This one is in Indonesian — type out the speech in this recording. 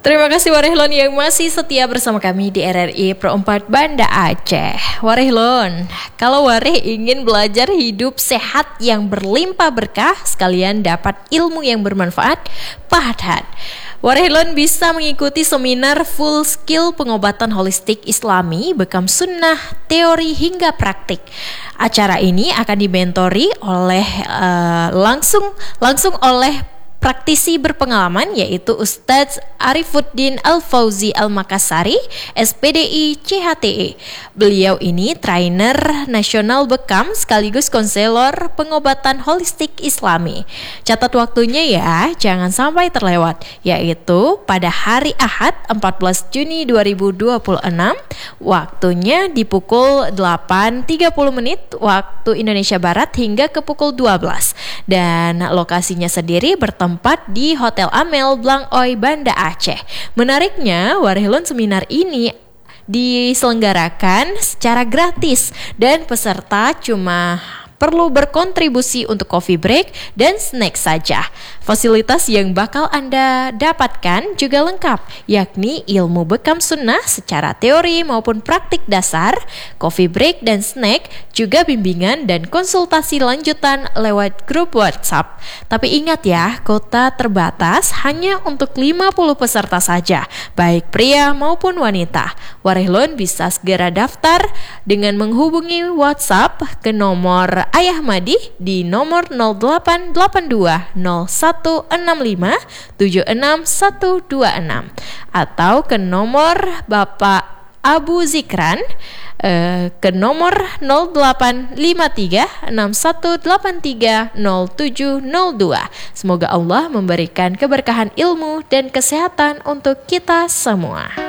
Terima kasih Warehlon yang masih setia bersama kami di RRI Pro 4 Banda Aceh. Warehlon, kalau Wareh ingin belajar hidup sehat yang berlimpah berkah, sekalian dapat ilmu yang bermanfaat, pahat. Warehlon bisa mengikuti seminar full skill pengobatan holistik Islami, bekam sunnah, teori hingga praktik. Acara ini akan dimentori oleh langsung oleh praktisi berpengalaman yaitu Ustadz Arifuddin Al-Fauzi Al-Makassari, SPDI CHTE. Beliau ini trainer nasional bekam sekaligus konselor pengobatan holistik Islami. Catat waktunya ya, jangan sampai terlewat, yaitu pada hari Ahad 14 Juni 2026, waktunya di pukul 8.30 waktu Indonesia Barat hingga ke pukul 12. Dan lokasinya sendiri bertempat di Hotel Amel Blang Oi Banda Aceh. Menariknya, Warehlon seminar ini diselenggarakan secara gratis dan peserta cuma perlu berkontribusi untuk coffee break dan snack saja. Fasilitas yang bakal Anda dapatkan juga lengkap, yakni ilmu bekam sunnah secara teori maupun praktik dasar, coffee break dan snack, juga bimbingan dan konsultasi lanjutan lewat grup WhatsApp. Tapi ingat ya, kuota terbatas hanya untuk 50 peserta saja, baik pria maupun wanita. Warehlon bisa segera daftar dengan menghubungi WhatsApp ke nomor Ayah Madi di nomor 0882 0165 76126 atau ke nomor Bapak Abu Zikran ke nomor 0853 6183 0702. Semoga Allah memberikan keberkahan ilmu dan kesehatan untuk kita semua.